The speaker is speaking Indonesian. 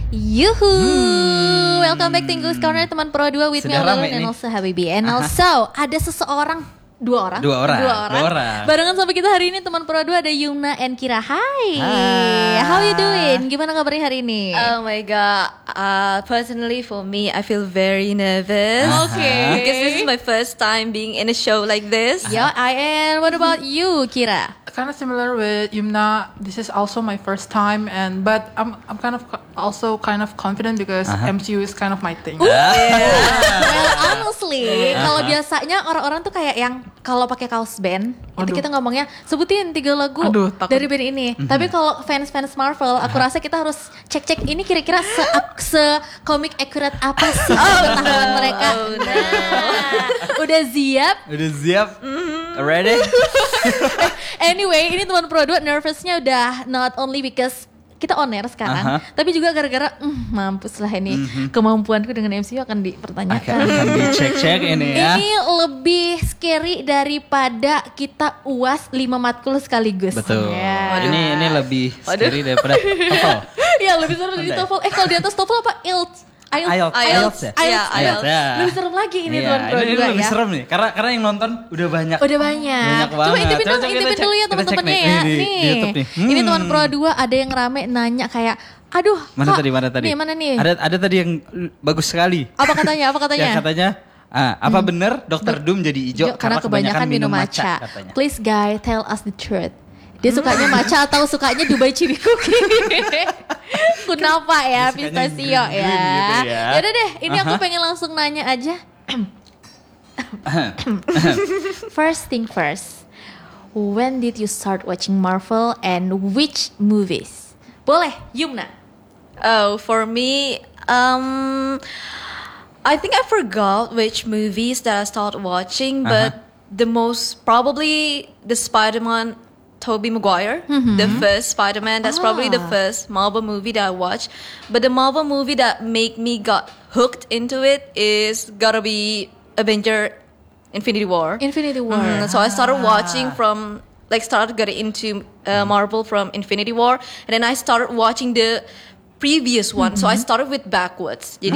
Yuhu, welcome back to English Corner teman Pro 2 with me Sudah Alun rame and nih. also Habibi. And also ada seseorang Dua orang. Barengan sama kita hari ini teman Pro 2 ada Yumna and Kira. Hai. How you doing? Gimana kabarnya hari ini? Oh my god. Personally for me, I feel very nervous. Okay. Because this is my first time being in a show like this. Yeah, I am. What about you, Kira? Kind of similar with Yumna. This is also my first time, but I'm also kind of confident because MCU is kind of my thing. Well, honestly, kalau biasanya orang-orang tuh kayak yang kalau pakai kaos band, itu kita ngomongnya sebutin 3 lagu dari band ini. Tapi kalau fans Marvel, aku rasa kita harus cek ini kira-kira se komik akurat apa sih pengetahuan mereka. Udah siap? Udah siap? Ready? Anyway, ini teman Pro 2 nervousnya udah not only because kita on air sekarang, tapi juga gara-gara mampus lah ini kemampuanku dengan MCU akan dipertanyakan. Akan dicek-cek ini ya. Ini lebih scary daripada kita UAS 5 matkul sekaligus. Betul. Ya. Ini lebih scary daripada TOEFL. Ya lebih serem dari TOEFL. Kalau di atas TOEFL apa? IELTS ya? IELTS. Lebih serem lagi ini teman Pro 2 ini ya. lebih serem nih, karena yang nonton udah banyak. Banyak Coba intipin dulu ya kita cek teman-temannya nih, ya. di YouTube nih. Ini teman Pro 2 ada yang rame nanya kayak, aduh. Mana kok, tadi? Mana nih? Ada tadi yang bagus sekali. Apa katanya? Yang katanya, apa bener Dr. Doom jadi hijau karena kebanyakan minum matcha. Katanya. Please guys, tell us the truth. Dia sukanya matcha atau sukanya Dubai Chibi Cookie? Kenapa ya pistachio green ya? gitu ya. Yaudah deh, ini aku pengen langsung nanya aja. First thing first, when did you start watching Marvel and which movies? Boleh, Yumna. Oh, for me, I think I forgot which movies that I started watching, but the most probably the Spider-Man, Tobey Maguire, the first Spider-Man. That's probably the first Marvel movie that I watched. But the Marvel movie that made me got hooked into it is gotta be Avenger Infinity War. So I started watching started getting into Marvel from Infinity War, and then I started watching the previous one. So I started with backwards. Jadi